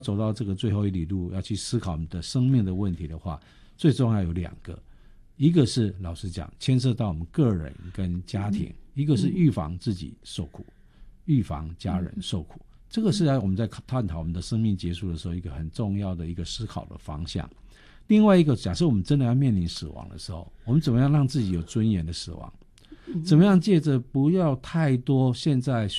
走到这个最后一里路，要去思考我们的生命的问题的话，最重要有2个，一个是老实讲牵涉到我们个人跟家庭，一个是预防自己受苦，预防家人受苦。这个是我们在探讨我们的生命结束的时候一个很重要的一个思考的方向。另外一个，假设我们真的要面临死亡的时候，我们怎么样让自己有尊严的死亡？怎么样借着不要太多现在